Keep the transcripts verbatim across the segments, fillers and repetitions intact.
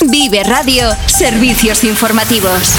Vive Radio, servicios informativos.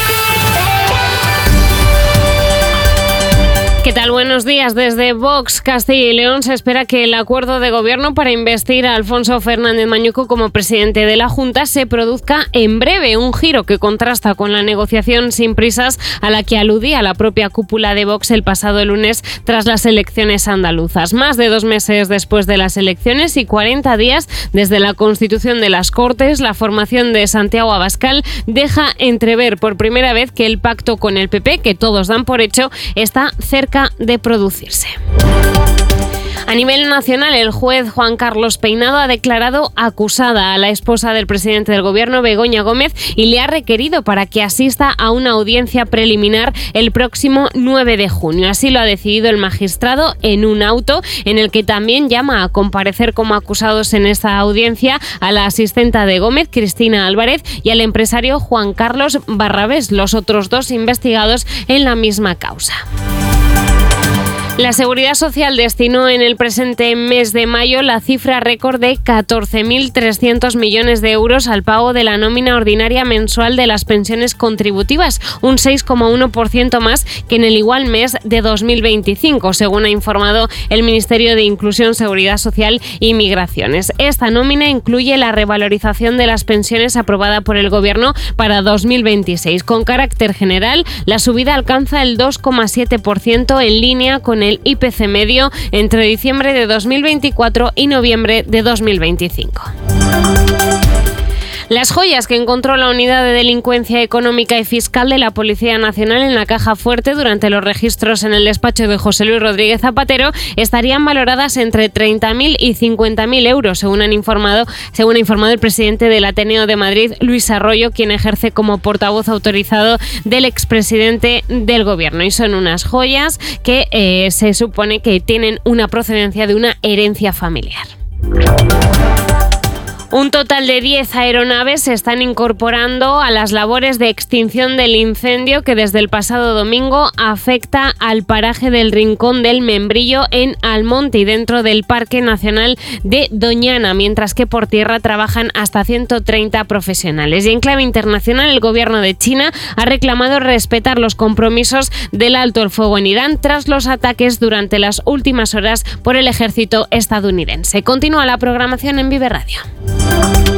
¿Qué tal? Buenos días. Desde Vox Castilla y León se espera que el acuerdo de gobierno para investir a Alfonso Fernández Mañueco como presidente de la Junta se produzca en breve, un giro que contrasta con la negociación sin prisas a la que aludía la propia cúpula de Vox el pasado lunes tras las elecciones andaluzas. Más de dos meses después de las elecciones y cuarenta días desde la constitución de las Cortes, la formación de Santiago Abascal deja entrever por primera vez que el pacto con el P P, que todos dan por hecho, está cerca de producirse. A nivel nacional, el juez Juan Carlos Peinado ha declarado acusada a la esposa del presidente del gobierno, Begoña Gómez, y le ha requerido para que asista a una audiencia preliminar el próximo nueve de junio. Así lo ha decidido el magistrado en un auto en el que también llama a comparecer como acusados en esta audiencia a la asistenta de Gómez, Cristina Álvarez, y al empresario Juan Carlos Barrabés, los otros dos investigados en la misma causa. La Seguridad Social destinó en el presente mes de mayo la cifra récord de catorce mil trescientos millones de euros al pago de la nómina ordinaria mensual de las pensiones contributivas, un seis coma uno por ciento más que en el igual mes de dos mil veinticinco, según ha informado el Ministerio de Inclusión, Seguridad Social y Migraciones. Esta nómina incluye la revalorización de las pensiones aprobada por el Gobierno para dos mil veintiséis. Con carácter general, la subida alcanza el dos coma siete por ciento en línea con el I P C medio entre diciembre de dos mil veinticuatro y noviembre de dos mil veinticinco. Las joyas que encontró la Unidad de Delincuencia Económica y Fiscal de la Policía Nacional en la Caja Fuerte durante los registros en el despacho de José Luis Rodríguez Zapatero estarían valoradas entre treinta mil y cincuenta mil euros, según han informado, según ha informado el presidente del Ateneo de Madrid, Luis Arroyo, quien ejerce como portavoz autorizado del expresidente del Gobierno. Y son unas joyas que eh, se supone que tienen una procedencia de una herencia familiar. Un total de diez aeronaves se están incorporando a las labores de extinción del incendio que desde el pasado domingo afecta al paraje del Rincón del Membrillo en Almonte y dentro del Parque Nacional de Doñana, mientras que por tierra trabajan hasta ciento treinta profesionales. Y en clave internacional, el gobierno de China ha reclamado respetar los compromisos del alto el fuego en Irán tras los ataques durante las últimas horas por el ejército estadounidense. Continúa la programación en Vive Radio.